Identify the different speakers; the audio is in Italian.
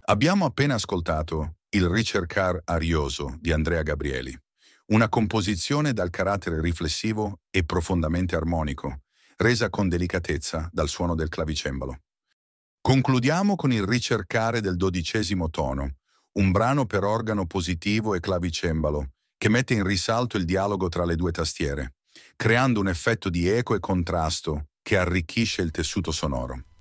Speaker 1: Abbiamo appena ascoltato Il ricercar arioso di Andrea Gabrieli, una composizione dal carattere riflessivo e profondamente armonico, resa con delicatezza dal suono del clavicembalo. Concludiamo con il ricercare del 12° tono, un brano per organo positivo e clavicembalo, che mette in risalto il dialogo tra le due tastiere, creando un effetto di eco e contrasto che arricchisce il tessuto sonoro.